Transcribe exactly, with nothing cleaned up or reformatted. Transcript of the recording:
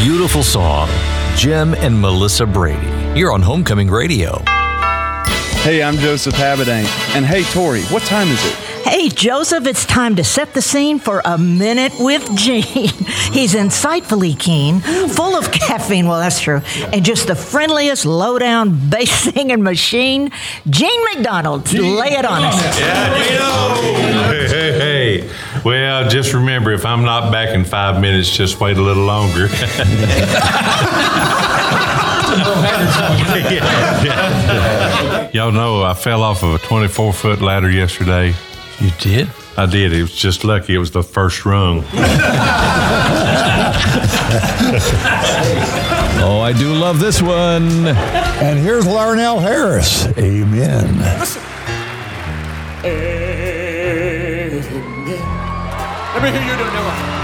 beautiful song, Jim and Melissa Brady. You're on Homecoming Radio. Hey, I'm Joseph Habedank. And hey, Tori, what time is it? Hey, Joseph, it's time to set the scene for A Minute with Gene. He's insightfully keen, full of caffeine, well, that's true, and just the friendliest, low-down, bass-singing machine. Gene McDonald, Gene. Lay it on us. Yeah, Gino! Hey, hey, hey. Well, just remember, if I'm not back in five minutes, just wait a little longer. yeah, yeah. Y'all know I fell off of a twenty-four foot ladder yesterday. You did? I did. It was just lucky. It was the first rung. Oh, I do love this one. And here's Larnell Harris. Amen. Amen. Let me hear you do that one.